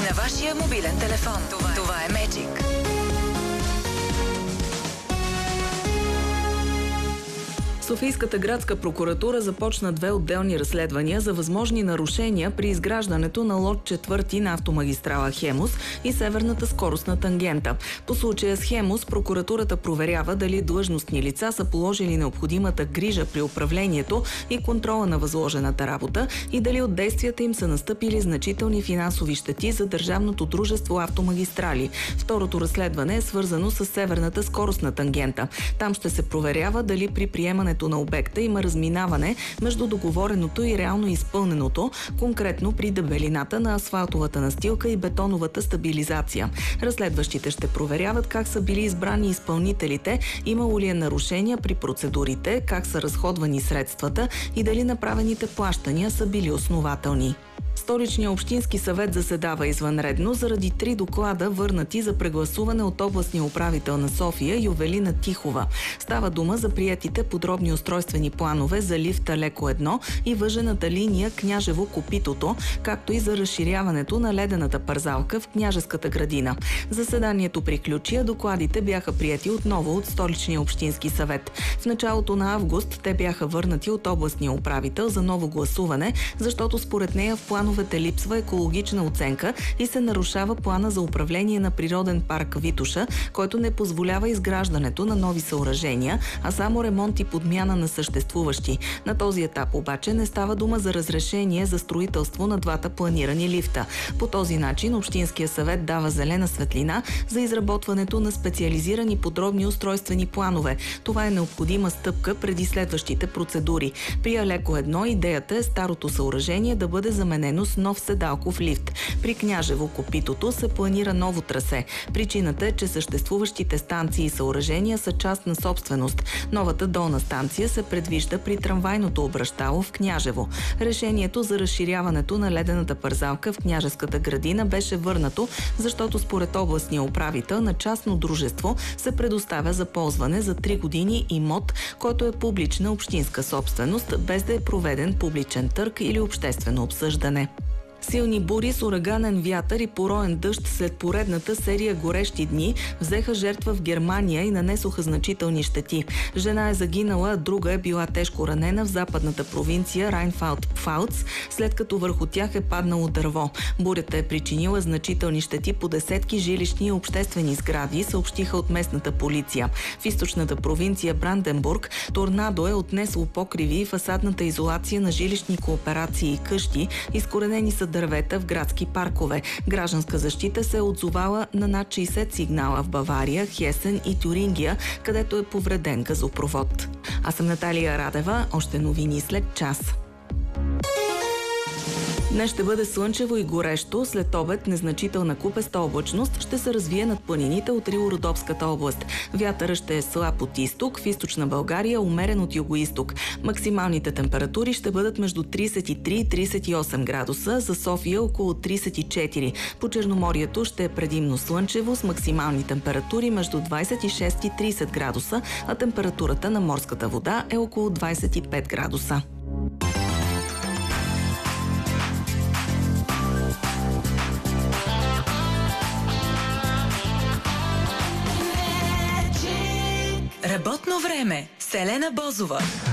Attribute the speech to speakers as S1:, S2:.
S1: на вашия мобилен телефон. Това е Magic.
S2: Софийската градска прокуратура започна 2 отделни разследвания за възможни нарушения при изграждането на лот 4 на автомагистрала Хемус и северната скоростна тангента. По случая с Хемус прокуратурата проверява дали длъжностни лица са положили необходимата грижа при управлението и контрола на възложената работа и дали от действията им са настъпили значителни финансови щети за държавното дружество Автомагистрали. Второто разследване е свързано с северната скоростна тангента. Там ще се проверява дали при приемането на обекта има разминаване между договореното и реално изпълненото, конкретно при дебелината на асфалтовата настилка и бетоновата стабилизация. Разследващите ще проверяват как са били избрани изпълнителите, имало ли е нарушения при процедурите, как са разходвани средствата и дали направените плащания са били основателни. Столичният общински съвет заседава извънредно заради 3 доклада, върнати за прегласуване от областния управител на София Ювелина Тихова. Става дума за приетите подробни устройствени планове за лифта Леко 1 и въжената линия Княжево-Копитото, както и за разширяването на ледената парзалка в Княжеската градина. Заседанието приключи, а докладите бяха приети отново от Столичния общински съвет. В началото на август те бяха върнати от областния управител за ново гласуване, защото според нея в плановете липсва екологична оценка и се нарушава плана за управление на природен парк Витоша, който не позволява изграждането на нови съоръжения, а само ремонт и подмяна на съществуващи. На този етап обаче не става дума за разрешение за строителство на двата планирани лифта. По този начин Общинския съвет дава зелена светлина за изработването на специализирани подробни устройствени планове. Това е необходима стъпка преди следващите процедури. При Алеко 1 идеята е старото съоръжение да бъде заменено с нов седалков лифт. При Княжево-Копитото се планира ново трасе. Причината е, че съществуващите станции и съоръжения са част на собственост. Новата долна станция се предвижда при трамвайното обръщало в Княжево. Решението за разширяването на ледената парзалка в Княжеската градина беше върнато, защото според областния управител на частно дружество се предоставя за ползване за 3 години имот, който е публична общинска собственост, без да е проведен публичен търг или обществено обсъждане. Силни бури с ураганен вятър и пороен дъжд след поредната серия горещи дни взеха жертва в Германия и нанесоха значителни щети. Жена е загинала, а друга е била тежко ранена в западната провинция Райнфалд-Пфалц, след като върху тях е паднало дърво. Бурята е причинила значителни щети по десетки жилищни и обществени сгради, съобщиха от местната полиция. В източната провинция Бранденбург торнадо е отнесло покриви и фасадната изолация на жилищни кооперации и къщи, изкоренени са дървета в градски паркове. Гражданска защита се е отзовала на над 60 сигнала в Бавария, Хесен и Тюрингия, където е повреден газопровод. Аз съм Наталия Радева, още новини след час. Днес ще бъде слънчево и горещо, след обед незначителна купеста облачност ще се развие над планините от Рило-Родопската област. Вятърът ще е слаб от изток, в източна България умерен от югоизток. Максималните температури ще бъдат между 33 и 38 градуса, за София около 34. По Черноморието ще е предимно слънчево с максимални температури между 26 и 30 градуса, а температурата на морската вода е около 25 градуса.
S1: Работно време с Елена Бозова.